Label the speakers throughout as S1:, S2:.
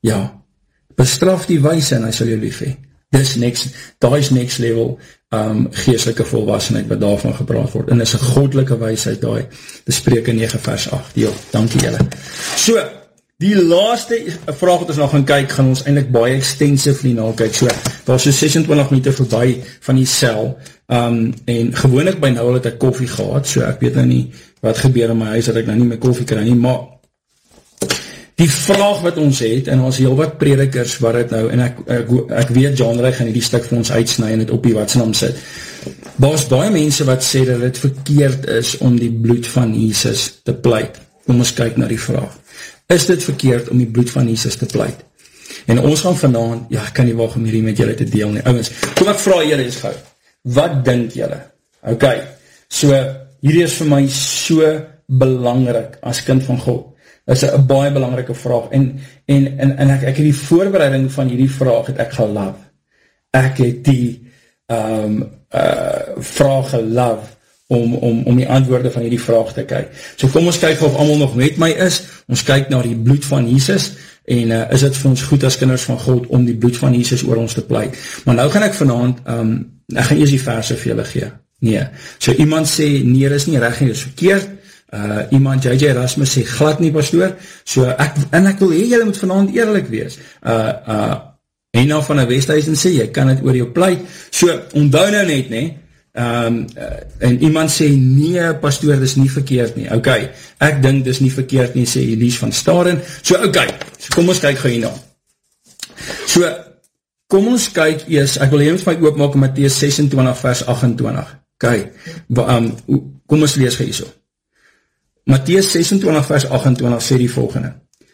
S1: Ja, bestraf die wyse en hy sal jou lief hê. Daar is next level geestelike volwassenheid wat daarvan gepraat word, en is 'n goddelike wysheid daai, dis Spreuke 9 vers 8, ja, dankie julle. So, die laaste vraag wat ons nog gaan kyk, gaan ons eintlik baie extensively na kyk, so, daar is so 26 minute verby van die sel, en gewoonlik by nou al het ek koffie gehad, so ek weet nou nie wat gebeur in my huis, dat ek nou nie my koffie kry nie, maar die vraag wat ons het, en ons heel wat predikers wat het nou, en ek weet John Ray gaan die stuk vir ons uitsny en het op die watsnaam sit, daar is baie mense wat sê dat het verkeerd is om die bloed van Jesus te pleit. Kom ons kyk na die vraag. Is dit verkeerd om die bloed van Jesus te pleit? En ons gaan vanaand, ja, ek kan nie waag om hierdie met julle te deel nie. Ouens, kom ek vra julle eens gou, wat dink julle? Ok, so, hierdie is vir my so belangrik as kind van God. Dit is 'n baie belangrike vraag, en ek het die voorbereiding van hierdie vraag het ek gelove. Ek het die vraag gelove om die antwoorde van hierdie vraag te kyk. So kom ons kyk of almal nog met my is, ons kyk na die bloed van Jesus, en is dit vir ons goed as kinders van God om die bloed van Jesus oor ons te pleit. Maar nou gaan ek vanaand, ek gaan eers die verse vir julle gee. Nee, so iemand sê, nee, is nie reg nie, dis verkeerd. Iemand, JJ Erasmus sê, glad nie, pastoor, so ek wil hê, julle moet vanaand eerlik wees, en nou van 'n Westhuizen sê, jy kan het oor jou pleit, so, onthou nou net, nee, en iemand sê, nee, pastoor, dis nie verkeerd nie, ok, ek dink dis nie verkeerd nie, sê Elise van Staren, so, ok, so kom ons kyk gou hierna, so, kom ons kyk eers, ek wil hier met my oopmaak in Matteus 26 vers 28, ok, kom ons lees gou hierso. Matteus 26 vers 28 sê die volgende,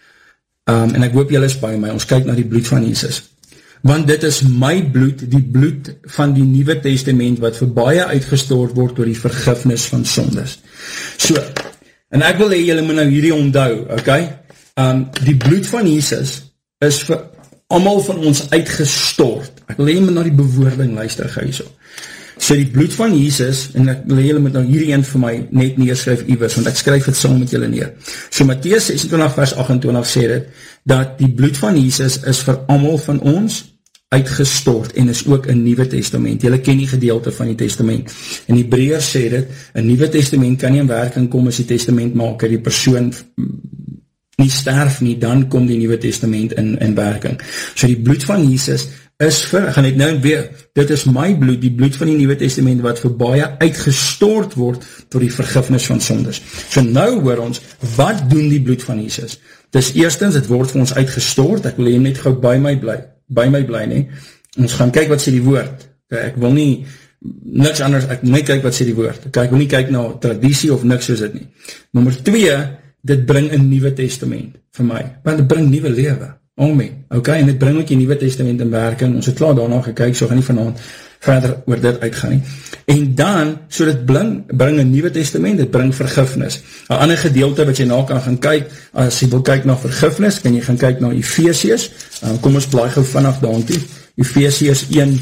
S1: en ek hoop julle is by my, ons kyk na die bloed van Jesus, want dit is my bloed, die bloed van die Nuwe Testament, wat vir baie uitgestort word door die vergifnis van sondes. So, en ek wil hê julle moet nou hierdie onthou, ok, die bloed van Jesus is vir almal van ons uitgestort, ek wil hê julle moet na die bewoording luister gou hierso. So die bloed van Jesus, en ek wil hê julle moet nou hierdie een vir my net neerskryf iewers, want ek skryf het saam met julle neer. So Matteus 26 vers 28 sê dit, dat die bloed van Jesus is vir almal van ons uitgestort, en is ook 'n Nuwe Testament. Julle ken die gedeelte van die testament. In Hebreërs sê dit, 'n Nuwe Testament kan nie in werking kom as die testamentmaker die persoon nie sterf nie, dan kom die Nuwe Testament in werking. So die bloed van Jesus is vir, ek gaan net nou weer, dit is my bloed, die bloed van die Nuwe Testament, wat vir baie uitgestort word door die vergifnis van sondes. So nou hoor ons, wat doen die bloed van Jesus? Dis eerstens, het word vir ons uitgestort, ek wil hier net gou by my bly nie, ons gaan kyk wat sê die woord, ek wil nie, niks anders, ek moet net kyk wat sê die woord, ek wil nie kyk na tradisie of niks soos dit nie. Nommer 2, dit bring 'n Nuwe Testament vir my, want dit bring nuwe lewe. Amen, ok, en dit bring ook die Nuwe Testament in werking, ons het klaar daarna gekyk, so gaan nie vanaand verder oor dit uitgaan nie, en dan, so dit bring 'n Nuwe Testament, dit bring vergifnis, 'n ander gedeelte wat jy na kan gaan kyk, as jy wil kyk na vergifnis, kan jy gaan kyk na Efesiërs, kom ons blaai gou vanaf daartoe, Efesiërs 1,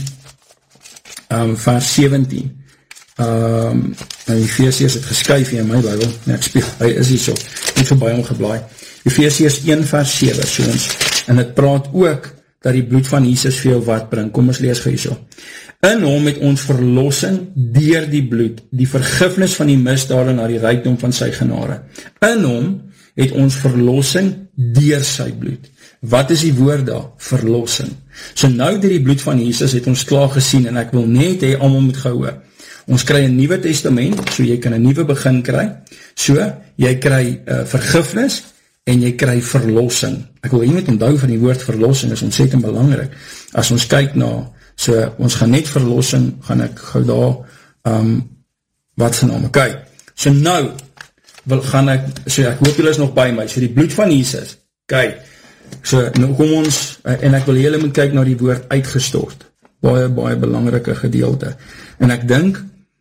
S1: vers 17, Efesiërs het geskuif hier in my Bybel, nee, ek speel, hy is hier so, net verby hom geblaai, Efesiërs 1 vers 7, so ons, en het praat ook, dat die bloed van Jesus vir jou wat bring, kom ons lees gou hierso. In hom het ons verlossing deur die bloed, die vergifnis van die misdade na die rykdom van sy genade. In hom het ons verlossing deur sy bloed. Wat is die woord daar? Verlossing. So nou deur die bloed van Jesus het ons klaar gesien, en ek wil net hê almal moet gou hoor. Ons kry 'n Nuwe Testament, so jy kan 'n nuwe begin kry, so jy kry vergifnis, en jy kry verlossing. Ek wil hier net onthou van die woord verlossing, is ontsettend belangrik. As ons kyk na, so ons gaan net verlossing, gaan ek gou daar, wat se naam, kyk. So nou, gaan ek, so ek hoop julle is nog by my, so die bloed van Jesus, kyk, so nou kom ons, en ek wil julle moet kyk na die woord uitgestort, baie belangrike gedeelte, en ek dink,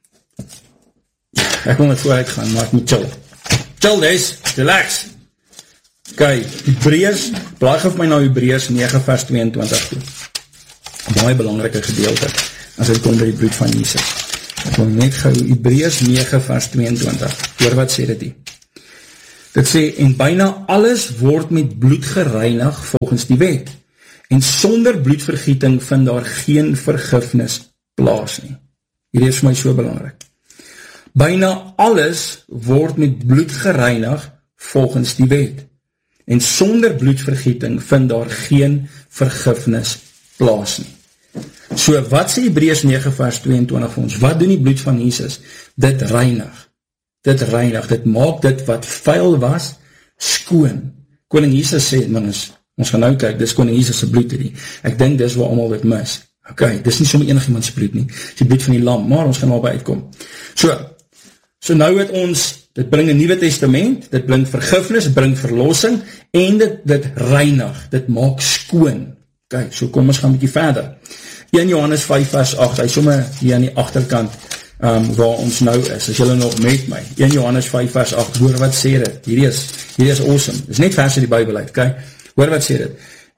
S1: ek wil net vooruit gaan, maar ek moet chill des, relax, ok, Hebreërs, blaai gou vir my na Hebreërs 9 vers 22 toe, baie belangrike gedeelte, as dit kom by die bloed van Jesus, ek wil net gou Hebreërs 9 vers 22, hoor wat sê dit hier, Dit sê, en byna alles word met bloed gereinig volgens die wet. En sonder bloedvergieting vind daar geen vergifnis plaas nie. Hierdie is vir my so belangrik. Byna alles word met bloed gereinig volgens die wet. En sonder bloedvergieting vind daar geen vergifnis plaas nie. So, wat sê Hebreërs 9 vers 22 vir ons? Wat doen die bloed van Jesus? Dit reinig. Dit reinig. Dit maak dit wat vuil was, skoon. Koning Jesus sê, ons gaan nou kyk, dis koning Jesus se bloed hierdie. Ek dink dis waar almal dit mis. Ok, dis nie sommer enigiemand se bloed nie. Dis die bloed van die lam, maar ons gaan daarby uitkom. So nou het ons, dit bring 'n Nuwe Testament, dit bring vergifnis, dit bring verlossing, en dit reinig, dit maak skoon. Ok, so kom ons gaan 'n bietjie verder. 1 Johannes 5 vers 8, hy sommer hier aan die agterkant, waar ons nou is, as julle nog met my, 1 Johannes 5 vers 8, hoor wat sê dit, hierdie is awesome, dit is net vers in die Bybel uit, ok, hoor wat sê dit,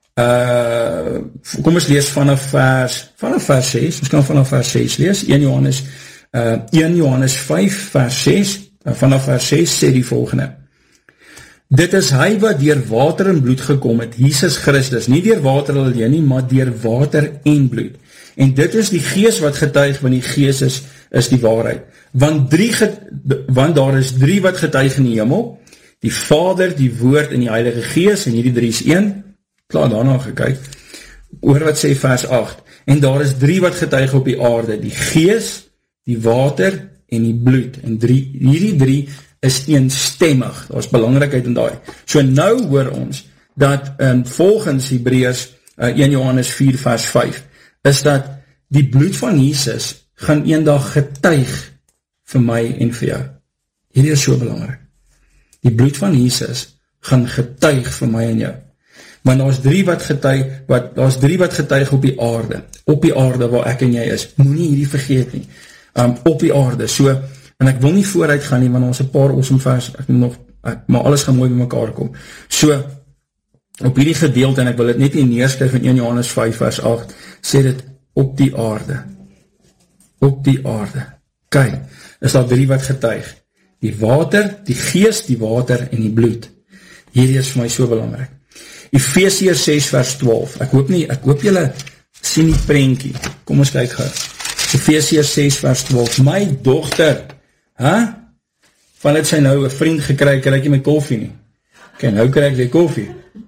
S1: kom ons lees vanaf vers 6, ons kan vanaf vers 6 lees, 1 Johannes 5 vers 6, vanaf vers 6 sê die volgende, dit is hy wat deur water en bloed gekom het, Jesus Christus, nie deur water alleen nie, maar deur water en bloed, en dit is die gees wat getuig, want die gees is die waarheid, want daar is 3 wat getuig in die hemel, die Vader, die Woord en die Heilige Gees, en hierdie 3 is 1, klaar daarna gekyk, oor wat sê vers 8, en daar is 3 wat getuig op die aarde, die Gees, die water en die bloed, en hierdie 3 is eenstemmig, daar is belangrikheid in daai. So nou hoor ons, dat volgens Hebreërs 1 Johannes 4 vers 5, is dat die bloed van Jesus gaan eendag getuig vir my en vir jou. Hierdie is so belangrik. Die bloed van Jesus gaan getuig vir my en jou. Want daar is 3 wat getuig op die aarde waar ek en jy is. Moenie hierdie vergeet nie. Op die aarde. So, en ek wil nie vooruit gaan nie, want ons 'n paar awesome vers, maar alles gaan mooi by mekaar kom. So, op hierdie gedeelte, en ek wil dit net nie neerskryf in 1 Johannes 5 vers 8, sê dit op die aarde. Op die aarde. Kyk, is daar 3 wat getuig. Die water, die gees, die water en die bloed. Hierdie is vir my so belangrik. Efesiërs 6 vers 12. Ek hoop julle sien die prentjie. Kom ons kyk gou. Efesiërs 6 vers 12. My dogter, vandat sy nou 'n vriend gekry, kry ek nie my koffie nie. Ok, nou kry ek die koffie.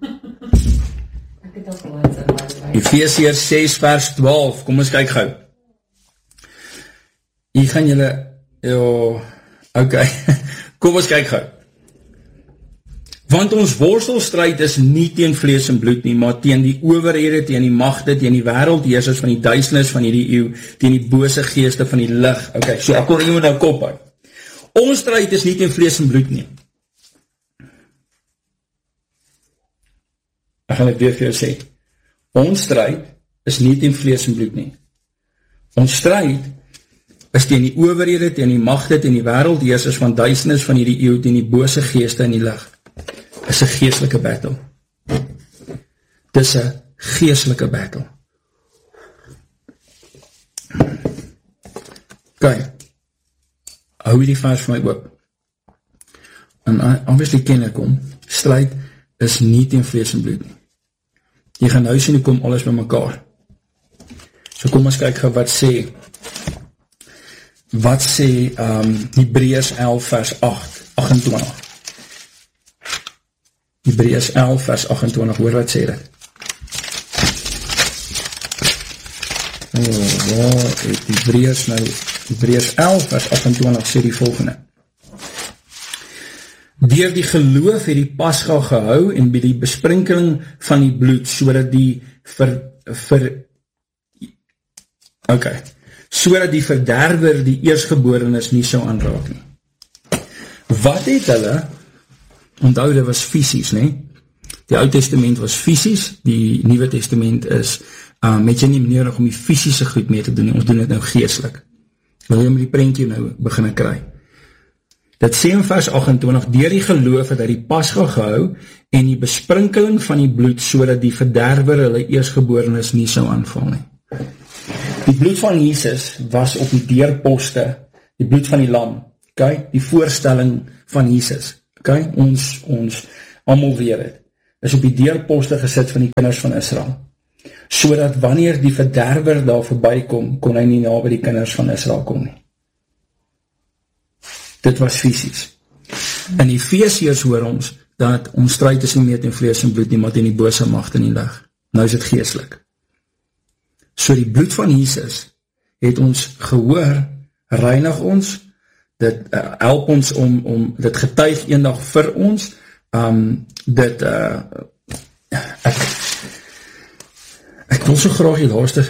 S1: Efesiërs 6 vers 12. Kom ons kyk gou. Hier gaan julle, ok, kom ons kyk gou. Want ons worstelstryd is nie teen vlees en bloed nie, maar teen die owerhede, teen die magte, teen die wêreldheersers van die duisternis van hierdie eeu, teen die bose geeste van die lig. Ok, so ek wil iemand nou kop hou. Ons stryd is nie teen vlees en bloed nie. Ek gaan dit weer vir jou sê. Ons stryd is nie teen vlees en bloed nie. Ons stryd is teen die owerhede, teen die magte, teen die wêreldheersers van duisternis van hierdie eeu, teen die bose geeste in die lig. Dis 'n geestelike battle. Dis 'n geestelike battle. Kyk, hou hierdie vers vir my oop. En obviously ken ek hom, stryd is nie teen vlees en bloed nie. Jy gaan nou sien hoe kom alles by mekaar. So kom ons kyk wat sê Hebreërs 11 vers 28. Hebreërs 11 vers 28, hoor wat sê dit. Waar het Hebreërs nou, Hebreërs 11 vers 28 sê die volgende. Deur die geloof het die Pasga gehou en by die besprinkeling van die bloed, sodat die sodat die verderwer die eersgeborenes nie sou aanraak nie. Wat het hulle, onthou dit was fisies, nee? Die Ou Testament was fisies, die Nuwe Testament is, met jy nie nodig om die fisiese goed mee te doen nie, ons doen dit nou geestelik. Wil jy met die prentjie nou begin kry? Dit sê in vers 28, deur die geloof het hy die Pasga gehou en die besprinkeling van die bloed, sodat die verderwer hulle eersgeborenes nie sou aanval nie. Die bloed van Jesus was op die deurposte, die bloed van die lam, okay? Die voorstelling van Jesus. okay? Ons almal weet het, is op die deurposte gesit van die kinders van Israel, sodat wanneer die verderwer daar verby kom, kon hy nie naby die kinders van Israel kom nie. Dit was fisies. In Efesiërs hoor ons, dat ons stryd is nie meer teen vlees en bloed nie, maar teen die bose magte in die lig. Nou is dit geestelik. So die bloed van Jesus het ons gehoor, reinig ons, dit help ons om dit getuig eendag vir ons, ek wil so graag die laaste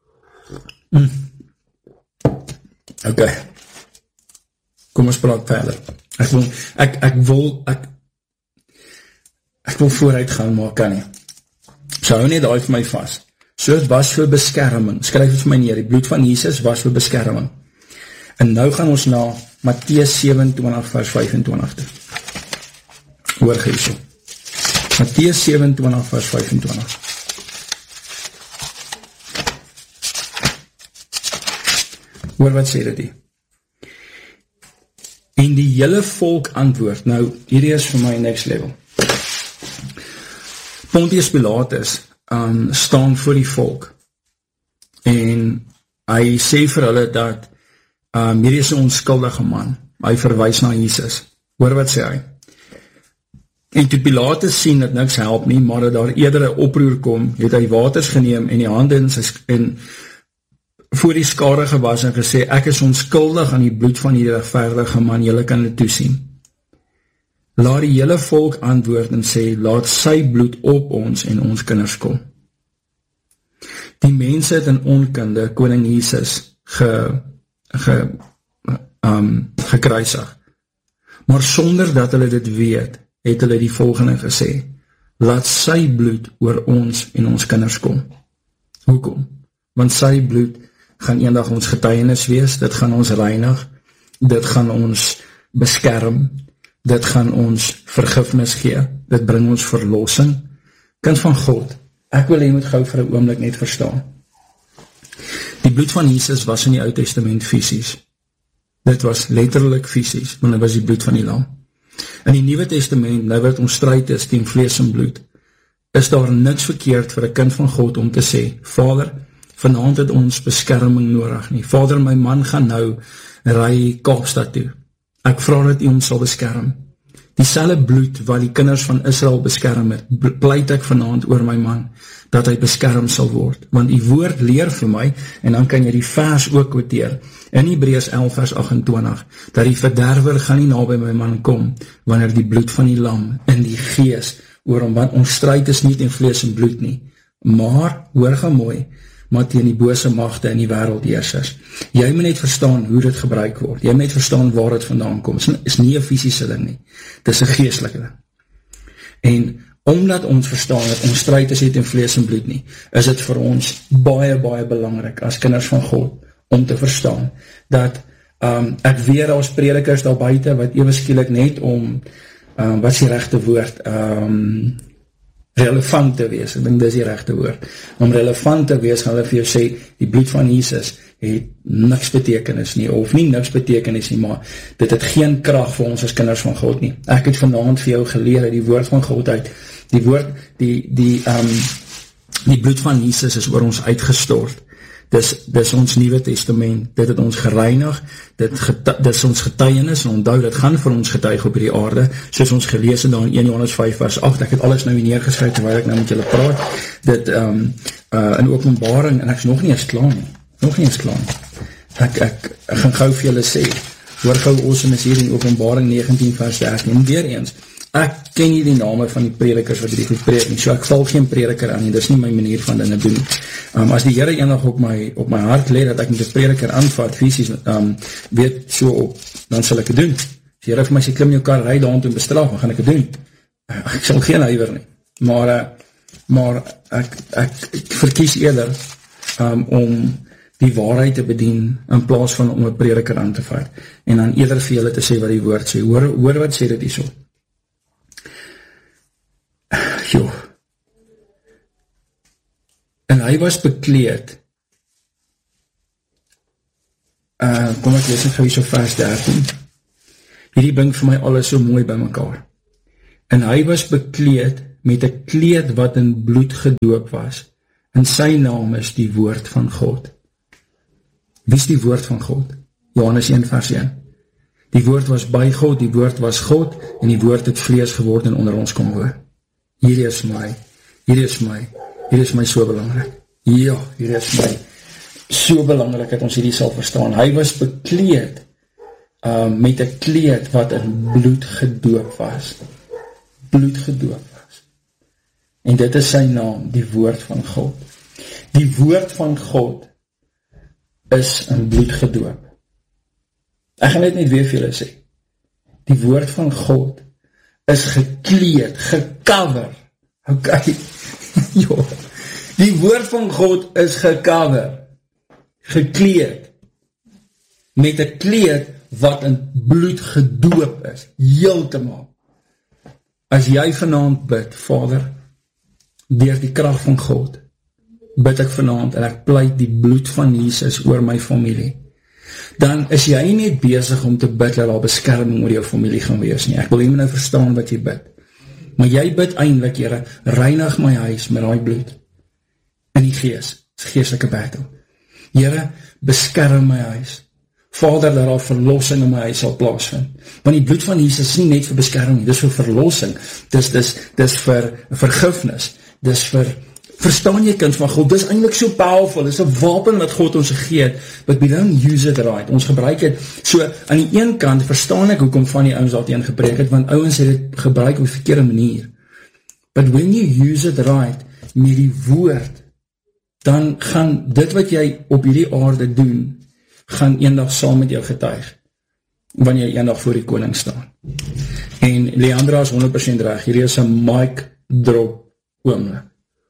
S1: ok, kom ons praat verder. Ek wil vooruit gaan, maar kan nie. So hou net daai vir my vas. So het was vir beskerming, skryf het vir my neer, die bloed van Jesus was vir beskerming. En nou gaan ons na Matteus 27 vers 25 toe. Hoor gee Matteus 27 vers 25. Hoor wat sê dit hier. En die hele volk antwoord, nou hierdie is vir my next level. Pontius Pilatus staan voor die volk en hy sê vir hulle dat hierdie is 'n onskuldige man, hy verwys na Jesus. Hoor wat sê hy? En toe Pilatus sien dat niks help nie, maar dat daar eerder 'n oproer kom, het hy waters geneem en die hande en voor die skare gewas en gesê, ek is onskuldig aan die bloed van die regverdige man, julle kan dit toesien. Laat die hele volk antwoord en sê, laat sy bloed op ons en ons kinders kom. Die mense het in onkunde koning Jesus gekruisig. Maar sonder dat hulle dit weet, het hulle die volgende gesê, laat sy bloed oor ons en ons kinders kom. Hoekom? Want sy bloed gaan eendag ons getuienis wees, dit gaan ons reinig, dit gaan ons beskerm, dit gaan ons vergifnis gee, dit bring ons verlossing. Kind van God, ek wil jy moet gou vir 'n oomblik net verstaan. Die bloed van Jesus was in die Ou Testament fisies. Dit was letterlik fisies, want dit was die bloed van die lam. In die Nuwe Testament, nou wat ons stryd is teen vlees en bloed, is daar niks verkeerd vir 'n kind van God om te sê, Vader, vanaand het ons beskerming nodig nie. Vader, my man gaan nou ry Kaapstad toe. Ek vra dat U ons sal beskerm. Dieselfde bloed wat die kinders van Israel beskerm het, pleit ek vanaand oor my man, dat hy beskerm sal word. Want die woord leer vir my, en dan kan jy die vers ook quoteer, in Hebreërs 11 vers 28, dat die verderwer gaan nie naby my man kom, wanneer die bloed van die lam in die gees oor hom, want ons stryd is nie teen vlees en bloed nie, maar, hoor gaan mooi, maar teen die bose magte in die wêreldheersers. Jy moet net verstaan hoe dit gebruik word. Jy moet net verstaan waar dit vandaan kom. Het is nie 'n fisiese ding nie. Dit is 'n geestelike ding. En omdat ons verstaan dat ons stryd is nie teen vlees en bloed nie, is dit vir ons baie, baie belangrik as kinders van God om te verstaan dat ek weet daar is predikers daar buite wat ewe skielik net om wat is die regte woord? Relevant te wees, ek dink dis die regte woord. Om relevant te wees, gaan hulle vir jou sê, die bloed van Jesus het niks betekenis nie, of nie niks betekenis nie, maar dit het geen krag vir ons as kinders van God nie. Ek het vanaand vir jou geleer, die woord van God uit, die woord, die bloed van Jesus is oor ons uitgestort. Dis ons Nuwe Testament, dit het ons gereinig, dit is ons getuienis, en onthou, dit gaan vir ons getuig op die aarde, soos ons gelees het daar in 1 Johannes 5 vers 8, ek het alles nou neergeskryf, terwyl ek nou met julle praat, dit in Openbaring, en ek is nog nie eens klaar nie, ek gaan gou vir julle sê, hoor gou awesome is hier in Openbaring 19 vers 13, en weer eens, ek ken nie die name van die predikers wat die goed predik nie, so ek val geen prediker aan nie, dis nie my manier van dinge doen. As die Here eendag op my hart lê, dat ek met die prediker aanvat, fisies, weet so op, dan sal ek het doen. As die Here vir my sê, klim jou kar, ry daar en bestraf, dan gaan ek het doen. Ek sal geen huiwer nie, maar ek verkies eerder om die waarheid te bedien, in plaas van om 'n prediker aan te vat, en dan eerder vir julle te sê wat die woord sê. Hoor wat sê dit hierso. Jo. En hy was bekleed. Kom ek lees het gou hierso vers 13. hierdie bring vir my alles so mooi by mekaar. En hy was bekleed met 'n kleed wat in bloed gedoop was, en sy naam is die woord van God. Wie is die woord van God? Johannes 1 vers 1. Die woord was by God, die woord was God, en die woord het vlees geword en onder ons kom woon. Hierdie is my so belangrik. Ja, hierdie is my so belangrik dat ons hierdie sal verstaan. Hy was bekleed met 'n kleed wat in bloed gedoop was. Bloed gedoop was. En dit is sy naam, die woord van God. Die woord van God is in bloed gedoop. Ek gaan net weer vir julle sê. Die woord van God is gekleed, gecover. Okay. Jo. Die woord van God is gecover, gekleed, met 'n kleed wat in bloed gedoop is, heeltemal. As jy vanaand bid, Vader, deur die krag van God, bid ek vanaand en ek pleit die bloed van Jesus oor my familie, dan is jy net besig om te bid dat daar beskerming oor jou familie gaan wees nie. Ek wil nie nou verstaan wat jy bid. Maar jy bid eintlik, Here, reinig my huis met daai bloed. In die gees, geestelike battle. Here, beskerm my huis. Vader, dat daar verlossing in my huis sal plaasvind. Want die bloed van Jesus is nie net vir beskerming, dis vir verlossing. Dis vir vergifnis. Dis vir, verstaan jy kind van God, dis eintlik so powerful, dis 'n wapen wat God ons gegee het, but we don't use it right. Ons gebruik het, so aan die een kant verstaan ek hoekom van die ouens daarteen gepreek het, want ouens het dit gebruik op 'n verkeerde manier. But when you use it right, met die woord, dan gaan dit wat jy op hierdie aarde doen, gaan eendag saam met jou getuig, wanneer jy eendag voor die koning staan. En Leandra is 100% reg, hierdie is 'n mic drop oomblik.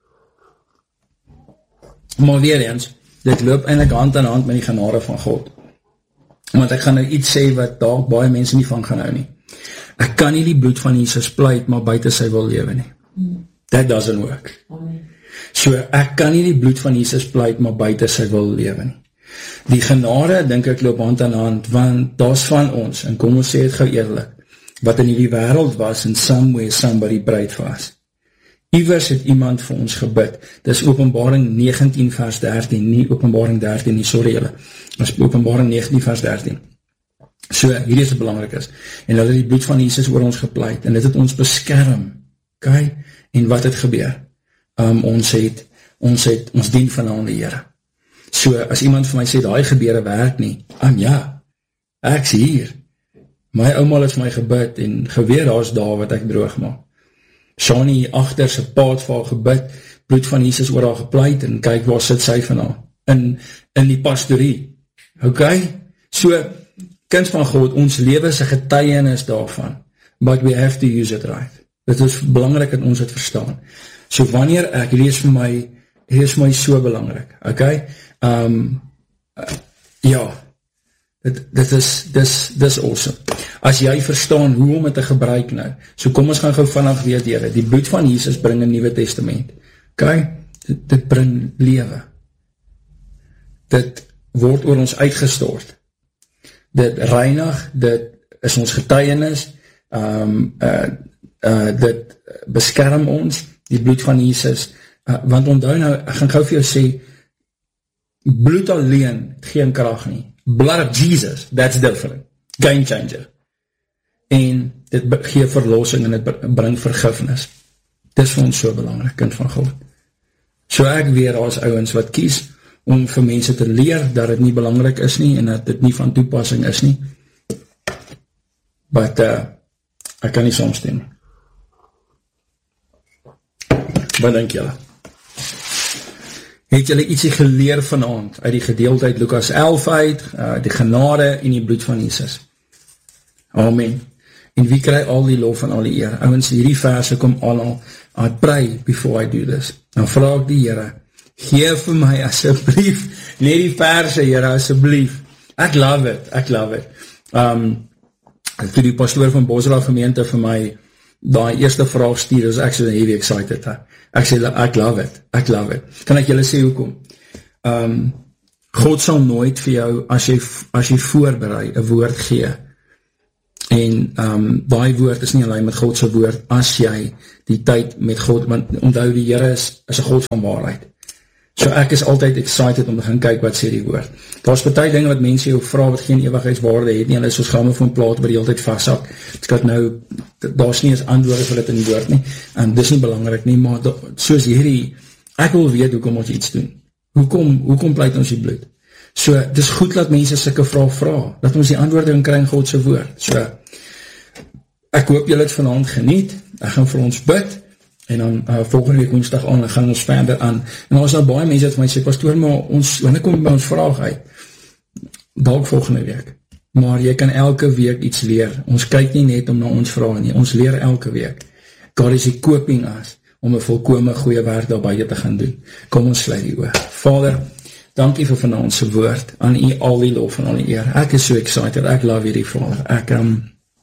S1: Maar weer eens, dit loop eintlik hand aan hand met die genade van God. Want ek gaan nou iets sê wat dalk baie mense nie van gaan hou nie. Ek kan nie die bloed van Jesus pleit, maar buite sy wil lewe nie. That doesn't work. So, ek kan nie die bloed van Jesus pleit, maar buite sy wil lewe nie. Die genade, dink ek, loop hand aan hand, want daar's van ons, en kom ons sê het gou eerlik, wat in die wêreld was, in somewhere somebody prayed for us. Iewers het iemand vir ons gebid. Dis Openbaring 19 vers 13, nie Openbaring 13 nie, sorry julle. Dis Openbaring 19 vers 13. So, hierdie is wat belangrik is. En hulle het die bloed van Jesus oor ons gepleit, en dit het ons beskerm. Okay? En wat het gebeur? Ons dien vanaand die Here. So, as iemand vir my sê, daai gebeure werk nie, ja, ek's hier. My ouma het vir my gebid, en geweer daar is daar wat ek droog maak. Shani agter sy paad vir haar gebid, bloed van Jesus oor haar gepleit, en kyk waar sit sy van haar, in die pastorie. Okay? So, kind van God, ons lewe is 'n getuienis daarvan, but we have to use it right. Dit is belangrik dat ons het verstaan. So wanneer ek, hierdie is vir my so belangrik, okay? Ja, dis awesome. As jy verstaan hoe om het te gebruik nou, so kom ons gaan gou vanaf weer deur. Die bloed van Jesus bring 'n Nuwe Testament. Okay? Dit bring lewe. Dit word oor ons uitgestort. Dit reinig, dit is ons getuienis, dit beskerm ons, die bloed van Jesus, want onthou nou, ek gaan gou vir jou sê, bloed alleen, geen krag nie. Blood of Jesus, that's different. Game changer. En dit gee verlossing en dit bring vergifnis. Dit is vir ons so belangrik, kind van God. So ek weer as ouens wat kies om vir mense te leer dat dit nie belangrik is nie en dat dit nie van toepassing is nie. But ek kan nie saamstem. Wat dink julle? Het julle ietsie geleer vanaand uit die gedeelte uit Lukas 11 uit, die genade en die bloed van Jesus? Amen. En wie kry al die lof en al die eer? Ouens, hierdie verse kom al, I pray before I do this. Dan vraag die Here, gee vir my asseblief, net die verse, Here, asseblief. Ek love it. Toe die pastoor van Bosra gemeente vir my daai eerste vraag stuur, is ek so heavy excited. Ek sê, ek love it. Kan ek julle sê hoekom? God sal nooit vir jou, as jy voorberei, 'n woord gee, En daai woord is nie alleen met God se woord, as jy die tyd met God, want onthou die Here is 'n God van waarheid. So ek is altyd excited om te gaan kyk wat sê die woord. Daar's baie dinge wat mense jou vra wat geen ewigheidswaarde het nie, hulle is soos grammofoonplaat wat die hele tyd vashak. Dit nou, daar's nie eens antwoorde vir dit in die woord nie, en dis nie belangrik nie, maar soos hierdie, ek wil weet hoekom ons iets doen. Hoekom pleit ons die bloed? So, dis goed dat mense sulke vrae vra, dat ons die antwoorde kan kry in God se woord. So, ek hoop julle het vanaand geniet, ek gaan vir ons bid, en dan volgende week woensdag aan, dan gaan ons verder aan. En ons nou baie mense het vir my sê, pastoor, maar wanneer kom by ons vraag uit? Dalk volgende week. Maar jy kan elke week iets leer. Ons kyk nie net om na ons vraag nie, ons leer elke week. God is equipping us om 'n volkome goeie werk daar buite te gaan doen. Kom ons sluit die oë. Vader, dankie vir vanaand se woord, aan U al die lof en al die eer. Ek is so excited, ek love hierdie Vader.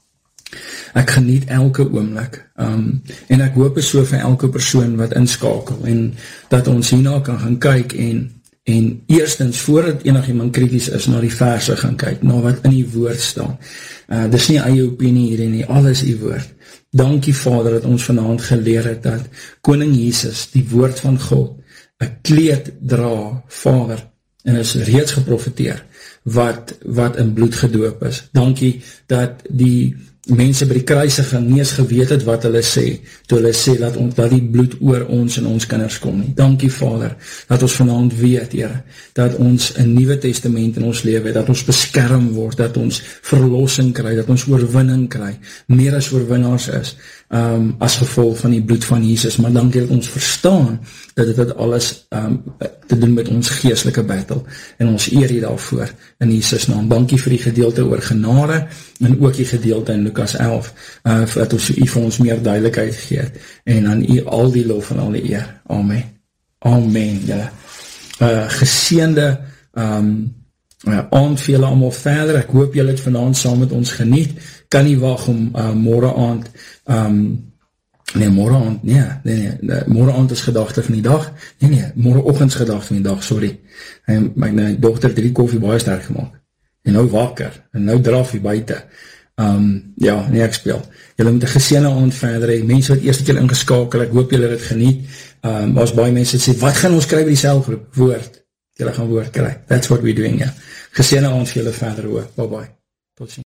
S1: Ek geniet elke oomblik, en ek hoop so vir elke persoon wat inskakel, en dat ons hierna kan gaan kyk, en eerstens, voordat enigiemand krities is, na die verse gaan kyk, na wat in die woord staan. Dis nie eie opinie hierin nie, alles die woord. Dankie Vader, dat ons vanaand geleer het, dat Koning Jesus, die woord van God, 'n kleed dra, Vader, en is reeds geprofeteer, wat in bloed gedoop is. Dankie dat die mense by die kruisiging nie eens geweet het wat hulle sê, toe hulle sê dat die bloed oor ons en ons kinders kom nie. Dankie Vader, dat ons vanaand weet, Here, dat ons 'n Nuwe Testament in ons lewe, dat ons beskerm word, dat ons verlossing kry, dat ons oorwinning kry, meer as oorwinnaars is, as gevolg van die bloed van Jesus, maar dankie dat ons verstaan, dat dit alles te doen met ons geestelike battle, en ons eer U daarvoor, in Jesus naam. Dankie vir die gedeelte oor genade, en ook die gedeelte in Lukas 11, dat ons U vir ons meer duidelikheid gee, en aan U al die lof en al die eer. Amen. Amen, julle. Geseënde aand vir julle almal verder. Ek hoop julle het vanaand saam met ons geniet. Kan nie wag om môre aand, môre aand is gedagte van die dag, môre oggens gedagte van die dag, sorry. My dogter het die koffie baie sterk gemaak, en nou wakker, en nou draf hy buite. Ek speel. Julle moet 'n geseënde aand verder hê. Mense wat eerste keer ingeskakel, ek hoop julle het dit geniet. As baie mense sê, wat gaan ons kry by die selgroep? Woord. Julle gaan woord kry. That's what we're doing, ja. Geseënde aand vir julle verder hoor. Bye bye. Tot sien.